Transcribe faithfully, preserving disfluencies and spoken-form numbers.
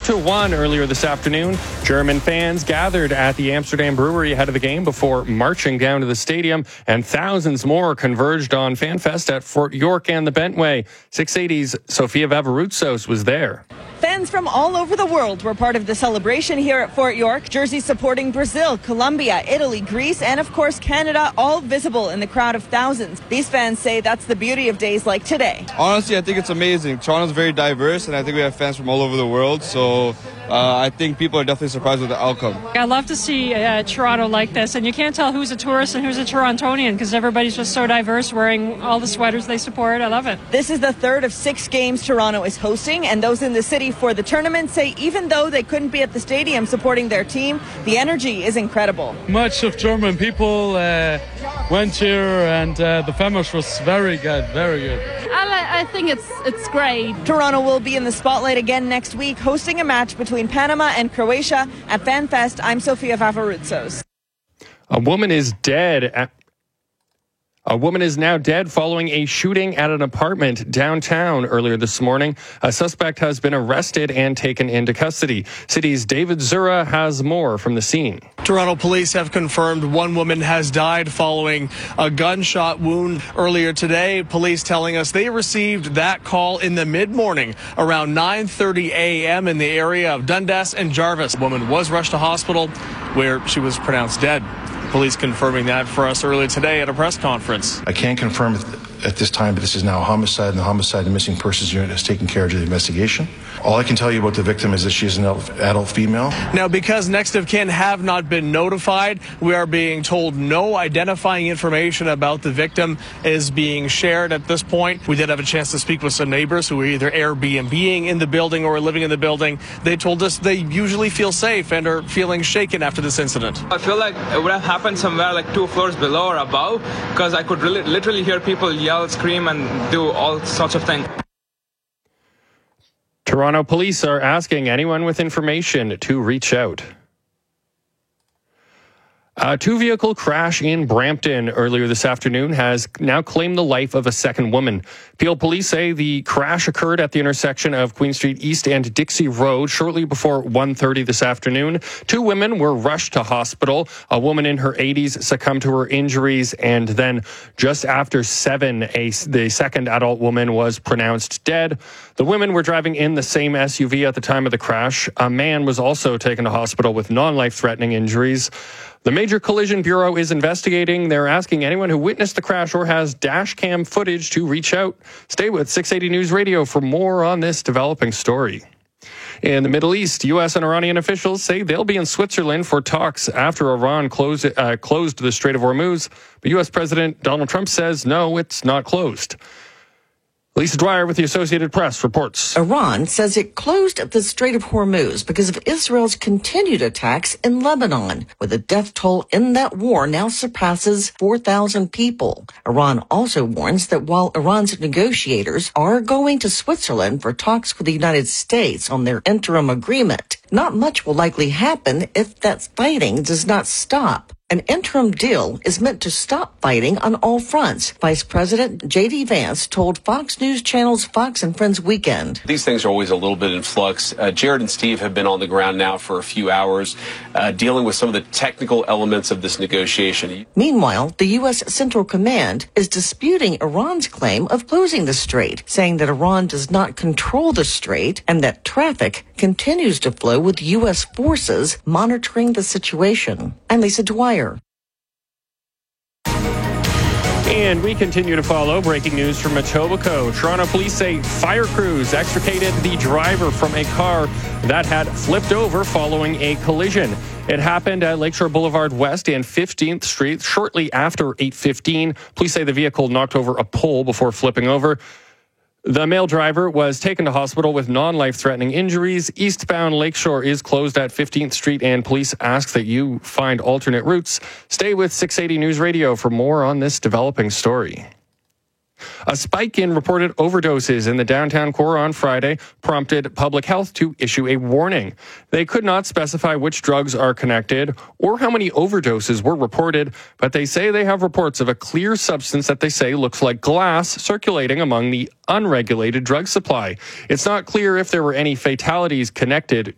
to one earlier this afternoon. German fans gathered at the Amsterdam Brewery ahead of the game before marching down to the stadium, and thousands more converged on FanFest at Fort York and the Bentway. six eighty's Sofia Vavaroutsos was there. Fans from all over the world were part of the celebration here at Fort York. Jerseys supporting Brazil, Colombia, Italy, Greece, and of course Canada, all visible in the crowd of thousands. These fans say that's the beauty of days like today. Honestly, I think it's amazing. Toronto's very diverse, and I think we have fans from all over the world, so uh, I think people are definitely surprised with the outcome. I love to see uh, Toronto like this, and you can't tell who's a tourist and who's a Torontonian because everybody's just so diverse, wearing all the sweaters they support. I love it. This is the third of six games Toronto is hosting, and those in the city for the tournament say even though they couldn't be at the stadium supporting their team, the energy is incredible. Much of German people uh, went here, and uh, the finish was very good, very good. I, I think it's it's great. Toronto will be in the spotlight again next week, hosting a match between Panama and Croatia at FanFest. I'm Sofia Vavaroutsos. A woman is dead at A woman is now dead following a shooting at an apartment downtown earlier this morning. A suspect has been arrested and taken into custody. City's David Zura has more from the scene. Toronto police have confirmed one woman has died following a gunshot wound earlier today. Police telling us they received that call in the mid-morning around nine thirty a.m. in the area of Dundas and Jarvis. The woman was rushed to hospital where she was pronounced dead. Police confirming that for us earlier today at a press conference. I can't confirm at this time, but this is now a homicide, and the homicide and missing persons unit has taken care of the investigation. All I can tell you about the victim is that she is an adult female. Now, because next of kin have not been notified, we are being told no identifying information about the victim is being shared at this point. We did have a chance to speak with some neighbors who are either Airbnb-ing in the building or living in the building. They told us they usually feel safe and are feeling shaken after this incident. I feel like it would have happened somewhere like two floors below or above, because I could really, literally hear people yell, scream, and do all sorts of things. Toronto police are asking anyone with information to reach out. A two-vehicle crash in Brampton earlier this afternoon has now claimed the life of a second woman. Peel police say the crash occurred at the intersection of Queen Street East and Dixie Road shortly before one thirty this afternoon. Two women were rushed to hospital. A woman in her eighties succumbed to her injuries, and then just after seven, a, the second adult woman was pronounced dead. The women were driving in the same S U V at the time of the crash. A man was also taken to hospital with non-life-threatening injuries. The Major Collision Bureau is investigating. They're asking anyone who witnessed the crash or has dash cam footage to reach out. Stay with six eighty News Radio for more on this developing story. In the Middle East, U S and Iranian officials say they'll be in Switzerland for talks after Iran closed, uh, closed the Strait of Hormuz. But U S President Donald Trump says, no, it's not closed. Lisa Dwyer with the Associated Press reports. Iran says it closed the Strait of Hormuz because of Israel's continued attacks in Lebanon, where the death toll in that war now surpasses four thousand people. Iran also warns that while Iran's negotiators are going to Switzerland for talks with the United States on their interim agreement, not much will likely happen if that fighting does not stop. An interim deal is meant to stop fighting on all fronts, Vice President J D Vance told Fox News Channel's Fox and Friends Weekend. These things are always a little bit in flux. Uh, Jared and Steve have been on the ground now for a few hours, uh, dealing with some of the technical elements of this negotiation. Meanwhile, the U S Central Command is disputing Iran's claim of closing the strait, saying that Iran does not control the strait and that traffic continues to flow with U S forces monitoring the situation. I'm Lisa Dwyer. And we continue to follow breaking news from Etobicoke. Toronto police say fire crews extricated the driver from a car that had flipped over following a collision. It happened at Lakeshore Boulevard West and fifteenth Street shortly after eight fifteen. Police say the vehicle knocked over a pole before flipping over. The male driver was taken to hospital with non-life-threatening injuries. Eastbound Lakeshore is closed at fifteenth Street, and police ask that you find alternate routes. Stay with six eighty News Radio for more on this developing story. A spike in reported overdoses in the downtown core on Friday prompted public health to issue a warning. They could not specify which drugs are connected or how many overdoses were reported, but they say they have reports of a clear substance that they say looks like glass circulating among the unregulated drug supply. It's not clear if there were any fatalities connected